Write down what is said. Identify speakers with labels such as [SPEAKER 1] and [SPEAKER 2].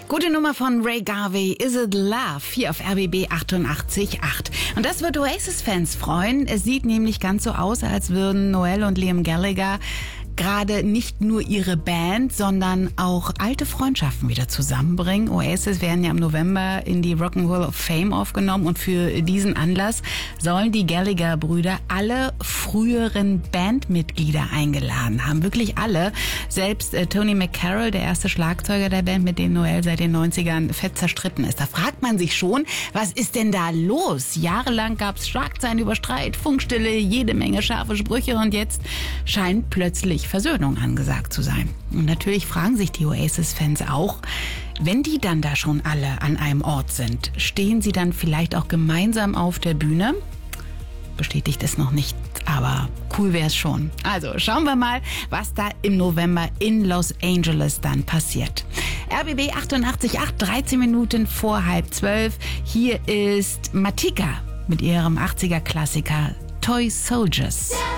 [SPEAKER 1] Gute Nummer von Ray Garvey, Is It Love, hier auf RBB 88.8. Und das wird Oasis-Fans freuen. Es sieht nämlich ganz so aus, als würden Noel und Liam Gallagher gerade nicht nur ihre Band, sondern auch alte Freundschaften wieder zusammenbringen. Oasis werden ja im November in die Rock and Roll of Fame aufgenommen und für diesen Anlass sollen die Gallagher-Brüder alle früheren Bandmitglieder eingeladen haben. Wirklich alle. Selbst Tony McCarroll, der erste Schlagzeuger der Band, mit dem Noel seit den 90ern fett zerstritten ist. Da fragt man sich schon, was ist denn da los? Jahrelang gab es Schlagzeilen über Streit, Funkstille, jede Menge scharfe Sprüche und jetzt scheint plötzlich Versöhnung angesagt zu sein. Und natürlich fragen sich die Oasis-Fans auch, wenn die dann da schon alle an einem Ort sind, stehen sie dann vielleicht auch gemeinsam auf der Bühne? Bestätigt es noch nicht, aber cool wäre es schon. Also schauen wir mal, was da im November in Los Angeles dann passiert. RBB 88.8, 13 Minuten vor 11:30. Hier ist Matika mit ihrem 80er-Klassiker Toy Soldiers.